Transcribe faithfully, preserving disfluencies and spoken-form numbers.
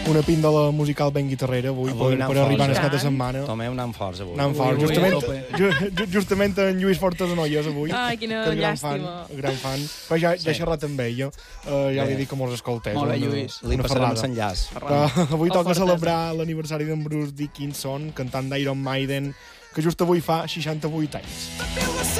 una píndola musical ben guitarrera avui, Avui per, anant per arribar forts, a eh? cada setmana. Tomeu anant forts avui. Anant fort. Avui, Justament, avui, a ju, ju, justament en Lluís Fortasanoies avui. Ai, quina que és gran fan, llàstima. gran fan. Però ja, ja he Sí. xerrat amb ell, jo. Uh, ja li Bé. dic que mos escoltés. Molt bé, una- Lluís. Li una passarem ferrada. l'enllaç. Uh, avui Oh, toca Fortes. celebrar l'aniversari d'en Bruce Dickinson, cantant d'Iron Maiden, que just avui fa seixanta-vuit anys.